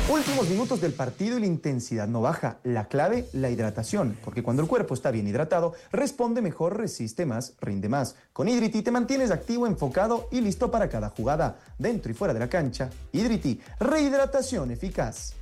Últimos minutos del partido y la intensidad no baja. La clave, la hidratación, porque cuando el cuerpo está bien hidratado, responde mejor, resiste más, rinde más. Con Hidrity te mantienes activo, enfocado y listo para cada jugada, dentro y fuera de la cancha. Hidrity, rehidratación eficaz.